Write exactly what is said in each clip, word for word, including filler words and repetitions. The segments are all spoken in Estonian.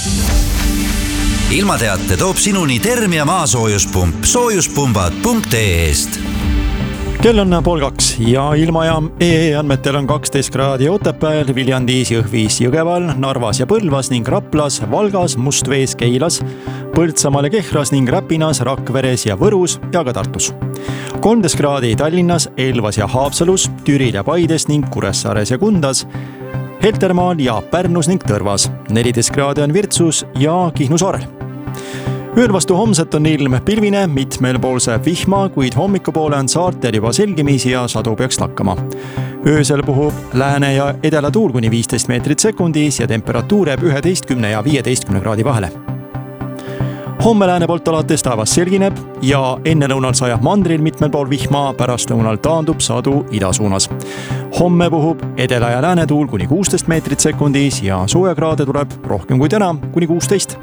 ilmateate toob sinuni Termia maasoojuspump soojuspumbad punkt ee-st. Kell on pool kaks ja ilmajaam E E andmetel on kaksteist kraadi Otepääl, Viljandis, Jõhvis, Jõgeval, Narvas ja Põlvas ning Raplas, Valgas, Mustvees, Keilas, Põltsamaal ja Kehras ning Räpinas, Rakveres ja Võrus ja ka Tartus. kolmteist kraadi Tallinnas, Elvas ja Haapsalus, Türil ja Paides ning Kuressaares ja Kundas, Heltermaal ja Pärnus ning Tõrvas. neliteist kraadi on Virtsus ja Kihnu saarel. Ööl vastu homset on ilm pilvine, mitmel pool saab vihma, kuid hommikupoole on saartel juba selgimisi ja sadu peaks lakkama. Öösel puhub lääne ja edela tuul kuni viisteist meetrit sekundis ja temperatuur jääb üheteistkümne ja viieteistkümne kraadi vahele. Homme lääne poolt alates taevas selgineb ja enne lõunal sajab mandril mitmel pool vihma, pärast lõunal taandub sadu idasuunas. Homme puhub edela ja lääne tuul kuni kuusteist meetrit sekundis ja soojakraade tuleb rohkem kui täna kuni kuusteist.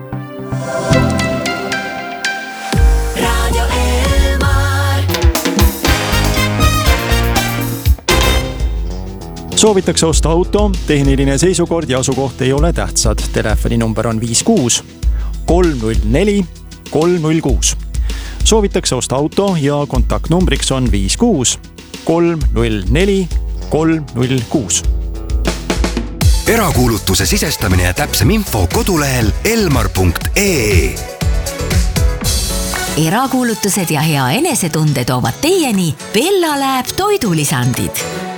Soovitakse osta auto, tehniline seisukord ja asukoht ei ole tähtsad. Telefoninumber on viis kuus kolm null neli kolm null kuus. Soovitakse osta auto ja kontaktnumbriks on viis kuus kolm null neli kolm null kuus. Erakuulutuse sisestamine ja täpsem info kodulehel elmar punkt ee. Erakuulutused ja hea enesetunde toovad teieni Bella Lab toidulisandid.